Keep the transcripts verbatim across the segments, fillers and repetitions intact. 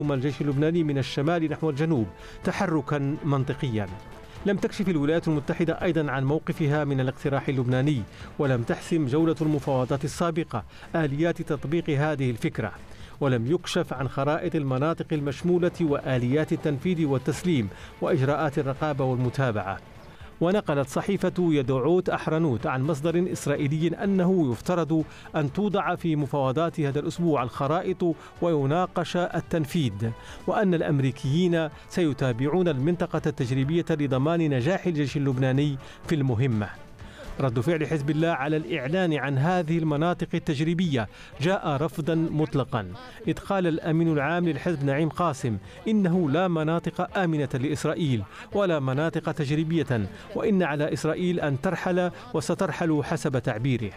الجيش اللبناني من الشمال نحو الجنوب تحركا منطقيا. لم تكشف الولايات المتحدة أيضا عن موقفها من الاقتراح اللبناني، ولم تحسم جولة المفاوضات السابقة آليات تطبيق هذه الفكرة، ولم يكشف عن خرائط المناطق المشمولة وآليات التنفيذ والتسليم وإجراءات الرقابة والمتابعة. ونقلت صحيفة يدعوت أحرنوت عن مصدر إسرائيلي أنه يفترض أن توضع في مفاوضات هذا الأسبوع الخرائط ويناقش التنفيذ، وأن الأمريكيين سيتابعون المنطقة التجريبية لضمان نجاح الجيش اللبناني في المهمة. رد فعل حزب الله على الإعلان عن هذه المناطق التجريبية جاء رفضا مطلقا، إذ قال الأمين العام للحزب نعيم قاسم إنه لا مناطق آمنة لإسرائيل ولا مناطق تجريبية، وإن على إسرائيل أن ترحل وسترحل حسب تعبيره.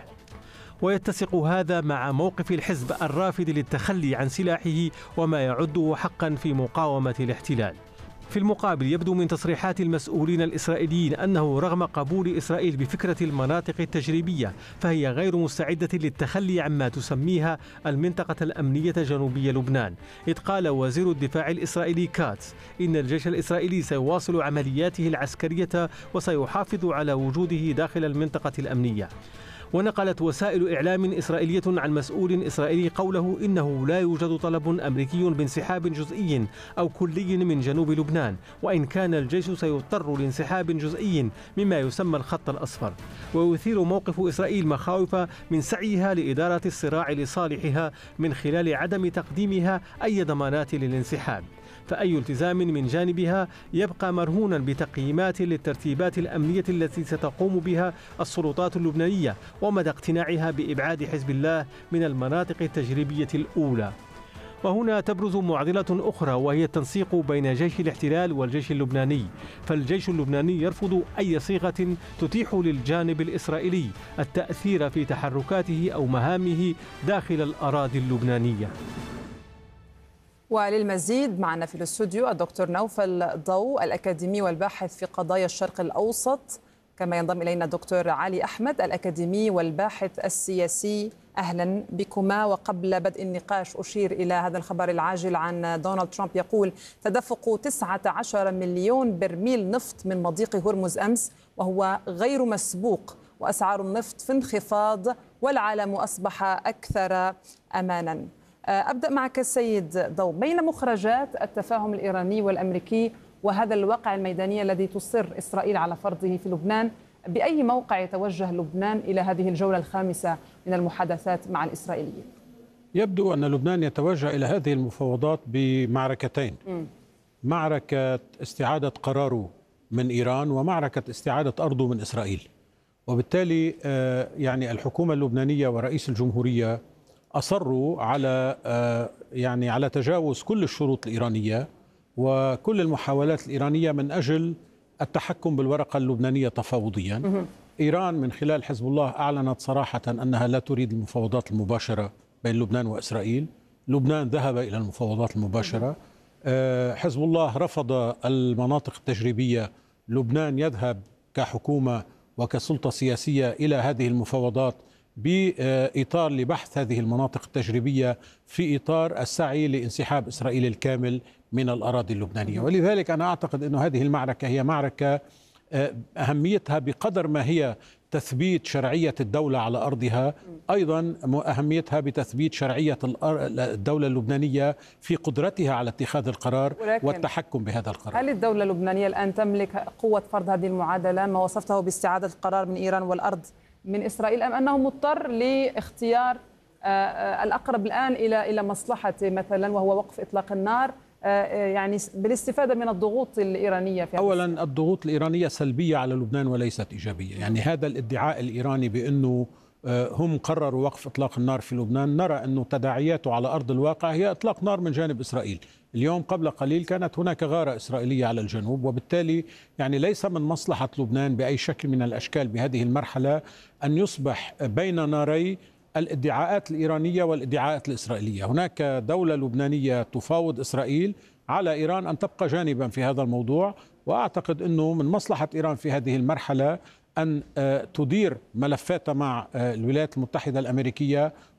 ويتسق هذا مع موقف الحزب الرافض للتخلي عن سلاحه وما يعده حقا في مقاومة الاحتلال. في المقابل يبدو من تصريحات المسؤولين الإسرائيليين أنه رغم قبول إسرائيل بفكرة المناطق التجريبية فهي غير مستعدة للتخلي عما تسميها المنطقة الأمنية جنوبية لبنان، إذ قال وزير الدفاع الإسرائيلي كاتس إن الجيش الإسرائيلي سيواصل عملياته العسكرية وسيحافظ على وجوده داخل المنطقة الأمنية. ونقلت وسائل إعلام إسرائيلية عن مسؤول إسرائيلي قوله إنه لا يوجد طلب أمريكي بانسحاب جزئي أو كلي من جنوب لبنان، وإن كان الجيش سيضطر لانسحاب جزئي مما يسمى الخط الأصفر. ويثير موقف إسرائيل مخاوف من سعيها لإدارة الصراع لصالحها من خلال عدم تقديمها أي ضمانات للانسحاب، فأي التزام من جانبها يبقى مرهونا بتقييمات للترتيبات الأمنية التي ستقوم بها السلطات اللبنانية ومدى اقتناعها بإبعاد حزب الله من المناطق التجريبية الأولى. وهنا تبرز معضلة أخرى، وهي التنسيق بين جيش الاحتلال والجيش اللبناني، فالجيش اللبناني يرفض أي صيغة تتيح للجانب الإسرائيلي التأثير في تحركاته أو مهامه داخل الأراضي اللبنانية. وللمزيد معنا في الاستوديو الدكتور نوفل ضو الأكاديمي والباحث في قضايا الشرق الأوسط، كما ينضم إلينا الدكتور علي أحمد الأكاديمي والباحث السياسي. أهلا بكما. وقبل بدء النقاش أشير إلى هذا الخبر العاجل عن دونالد ترامب يقول تدفق تسعة عشر مليون برميل نفط من مضيق هرمز أمس وهو غير مسبوق، وأسعار النفط في انخفاض والعالم أصبح أكثر أمانا. أبدأ معك السيد ضو، بين مخرجات التفاهم الإيراني والأمريكي وهذا الواقع الميداني الذي تصر إسرائيل على فرضه في لبنان، بأي موقع يتوجه لبنان إلى هذه الجولة الخامسة من المحادثات مع الإسرائيليين؟ يبدو أن لبنان يتوجه إلى هذه المفاوضات بمعركتين، م. معركة استعادة قراره من إيران ومعركة استعادة أرضه من إسرائيل. وبالتالي يعني الحكومة اللبنانية ورئيس الجمهورية أصروا على يعني على تجاوز كل الشروط الإيرانية وكل المحاولات الإيرانية من أجل التحكم بالورقة اللبنانية تفاوضيا. إيران من خلال حزب الله أعلنت صراحة أنها لا تريد المفاوضات المباشرة بين لبنان وإسرائيل. لبنان ذهب إلى المفاوضات المباشرة. حزب الله رفض المناطق التجريبية. لبنان يذهب كحكومة وكسلطة سياسية إلى هذه المفاوضات بإطار لبحث هذه المناطق التجريبية في إطار السعي لانسحاب إسرائيل الكامل من الأراضي اللبنانية. ولذلك أنا أعتقد أن هذه المعركة هي معركة أهميتها بقدر ما هي تثبيت شرعية الدولة على أرضها، أيضا أهميتها بتثبيت شرعية الدولة اللبنانية في قدرتها على اتخاذ القرار والتحكم بهذا القرار. هل الدولة اللبنانية الآن تملك قوة فرض هذه المعادلة، ما وصفته باستعادة القرار من إيران والأرض من إسرائيل، أم أنه مضطر لاختيار الأقرب الآن إلى إلى مصلحته مثلا وهو وقف إطلاق النار، يعني بالاستفادة من الضغوط الإيرانية في أولا السنة. الضغوط الإيرانية سلبية على لبنان وليست إيجابية. يعني هذا الادعاء الإيراني بأنه هم قرروا وقف إطلاق النار في لبنان، نرى أنه تداعياته على أرض الواقع هي إطلاق نار من جانب إسرائيل. اليوم قبل قليل كانت هناك غارة إسرائيلية على الجنوب، وبالتالي يعني ليس من مصلحة لبنان بأي شكل من الأشكال بهذه المرحلة أن يصبح بين ناري الادعاءات الإيرانية والادعاءات الإسرائيلية. هناك دولة لبنانية تفاوض إسرائيل، على إيران أن تبقى جانبا في هذا الموضوع. وأعتقد أنه من مصلحة إيران في هذه المرحلة أن تدير ملفاتها مع الولايات المتحدة الأمريكية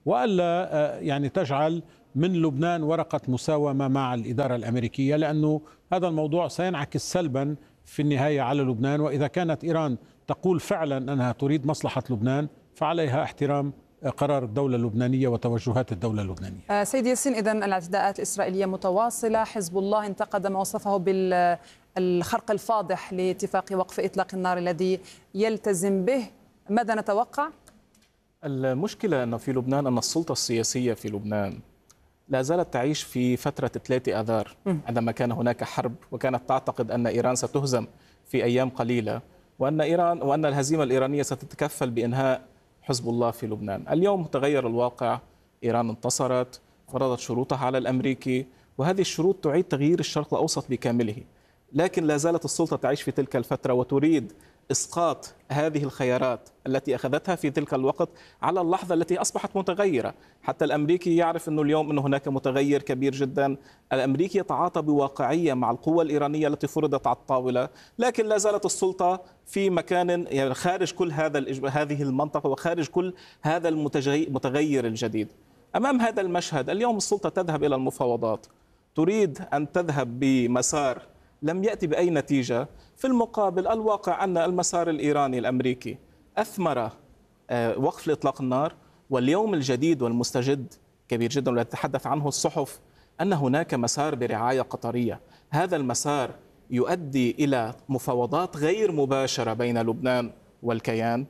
وألا يعني تجعل من لبنان ورقة مساومة مع الإدارة الأمريكية، لأنه هذا الموضوع سينعكس سلبا في النهاية على لبنان. وإذا كانت إيران تقول فعلا أنها تريد مصلحة لبنان فعليها احترام قرار الدولة اللبنانية وتوجهات الدولة اللبنانية. سيد ياسين، إذن الاعتداءات الإسرائيلية متواصلة، حزب الله انتقد ما وصفه بالخرق الفاضح لاتفاق وقف إطلاق النار الذي يلتزم به. ماذا نتوقع؟ المشكلة أنه في لبنان أن السلطة السياسية في لبنان لا زالت تعيش في فترة ثلاثة آذار، عندما كان هناك حرب وكانت تعتقد أن إيران ستهزم في أيام قليلة، وأن إيران وأن الهزيمة الإيرانية ستتكفل بإنهاء حزب الله في لبنان. اليوم تغير الواقع، إيران انتصرت، فرضت شروطها على الأمريكي، وهذه الشروط تعيد تغيير الشرق الأوسط بكامله، لكن لا زالت السلطة تعيش في تلك الفترة وتريد إسقاط هذه الخيارات التي أخذتها في تلك الوقت على اللحظة التي أصبحت متغيرة. حتى الأمريكي يعرف أنه اليوم أنه هناك متغير كبير جدا. الأمريكي يتعاطى بواقعية مع القوة الإيرانية التي فرضت على الطاولة، لكن لا زالت السلطة في مكان يعني خارج كل هذا هذه المنطقة وخارج كل هذا المتغير الجديد. أمام هذا المشهد اليوم السلطة تذهب إلى المفاوضات، تريد أن تذهب بمسار لم يأتي بأي نتيجة. في المقابل الواقع أن المسار الإيراني الأمريكي أثمر وقف لإطلاق النار، واليوم الجديد والمستجد كبير جدا والذي تتحدث عنه الصحف أن هناك مسار برعاية قطرية. هذا المسار يؤدي إلى مفاوضات غير مباشرة بين لبنان والكيان،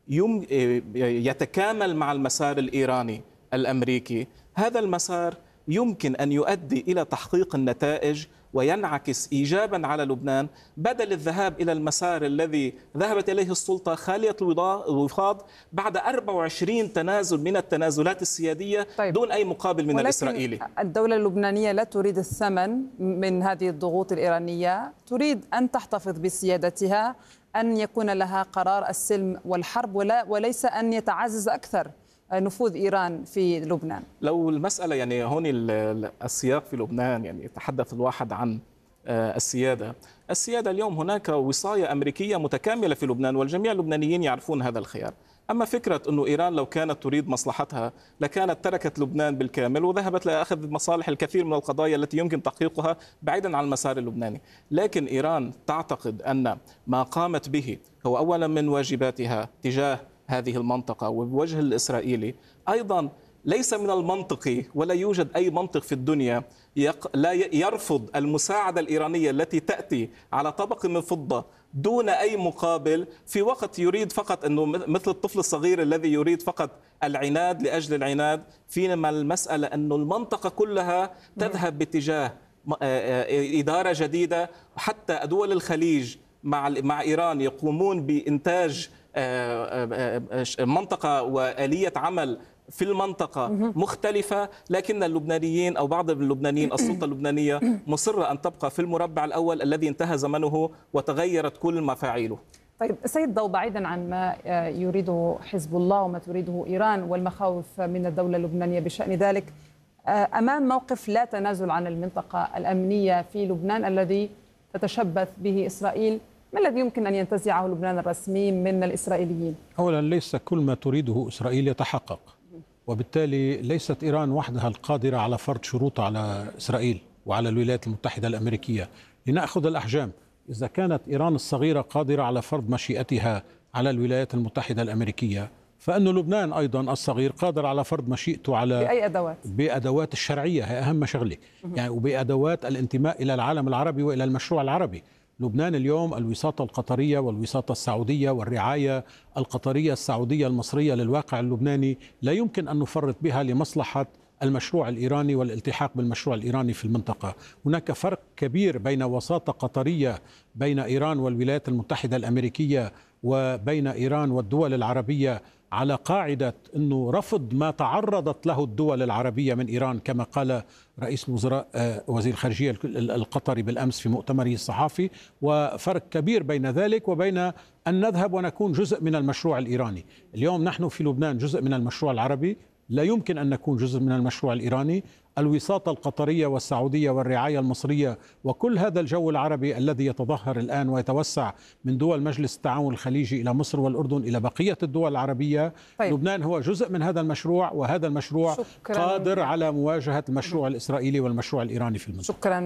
يتكامل مع المسار الإيراني الأمريكي. هذا المسار يمكن أن يؤدي إلى تحقيق النتائج وينعكس إيجابا على لبنان، بدل الذهاب إلى المسار الذي ذهبت إليه السلطة خالية الوفاض بعد أربع وعشرين تنازل من التنازلات السيادية. طيب. دون أي مقابل من الإسرائيلي. الدولة اللبنانية لا تريد الثمن من هذه الضغوط الإيرانية، تريد أن تحتفظ بسيادتها، أن يكون لها قرار السلم والحرب، ولا وليس أن يتعزز أكثر نفوذ إيران في لبنان. لو المسألة يعني هون السياق في لبنان يعني يتحدث الواحد عن السيادة. السيادة اليوم هناك وصاية أمريكية متكاملة في لبنان والجميع اللبنانيين يعرفون هذا الخيار. أما فكرة أنه إيران لو كانت تريد مصلحتها لكانت تركت لبنان بالكامل وذهبت لأخذ مصالح الكثير من القضايا التي يمكن تحقيقها بعيدا عن المسار اللبناني. لكن إيران تعتقد أن ما قامت به هو أولا من واجباتها تجاه هذه المنطقة وبوجه الإسرائيلي. أيضا ليس من المنطقي ولا يوجد أي منطق في الدنيا لا يرفض المساعدة الإيرانية التي تأتي على طبق من فضة دون أي مقابل، في وقت يريد فقط أنه مثل الطفل الصغير الذي يريد فقط العناد لأجل العناد، فيما المسألة أنه المنطقة كلها تذهب باتجاه إدارة جديدة. حتى دول الخليج مع مع إيران يقومون بإنتاج منطقة وآلية عمل في المنطقة مختلفة، لكن اللبنانيين أو بعض اللبنانيين السلطة اللبنانية مصرة أن تبقى في المربع الأول الذي انتهى زمنه وتغيرت كل مفاعيله. طيب سيد ضو، بعيدا عن ما يريده حزب الله وما تريده إيران والمخاوف من الدولة اللبنانية بشأن ذلك، أمام موقف لا تنازل عن المنطقة الأمنية في لبنان الذي تتشبث به إسرائيل، ما الذي يمكن أن ينتزعه لبنان الرسمي من الإسرائيليين؟ أولا ليس كل ما تريده إسرائيل يتحقق، وبالتالي ليست إيران وحدها القادرة على فرض شروط على إسرائيل وعلى الولايات المتحدة الأمريكية. لنأخذ الأحجام، إذا كانت إيران الصغيرة قادرة على فرض مشيئتها على الولايات المتحدة الأمريكية، فإن لبنان أيضا الصغير قادر على فرض مشيئته على بأي أدوات؟ بأدوات الشرعية، هي أهم شغلة يعني، وبأدوات الانتماء إلى العالم العربي وإلى المشروع العربي. لبنان اليوم الوساطة القطرية والوساطة السعودية والرعاية القطرية السعودية المصرية للواقع اللبناني لا يمكن أن نفرط بها لمصلحة المشروع الإيراني والالتحاق بالمشروع الإيراني في المنطقة. هناك فرق كبير بين وساطة قطرية بين إيران والولايات المتحدة الأمريكية وبين إيران والدول العربية على قاعدة أنه رفض ما تعرضت له الدول العربية من إيران، كما قال رئيس الوزراء وزير الخارجية القطري بالأمس في مؤتمره الصحفي. وفرق كبير بين ذلك وبين أن نذهب ونكون جزء من المشروع الإيراني. اليوم نحن في لبنان جزء من المشروع العربي، لا يمكن أن نكون جزء من المشروع الإيراني. الوساطة القطرية والسعودية والرعاية المصرية وكل هذا الجو العربي الذي يتظاهر الآن ويتوسع من دول مجلس التعاون الخليجي إلى مصر والأردن إلى بقية الدول العربية. طيب. لبنان هو جزء من هذا المشروع، وهذا المشروع شكراً. قادر على مواجهة المشروع الإسرائيلي والمشروع الإيراني في المنطقة. شكرا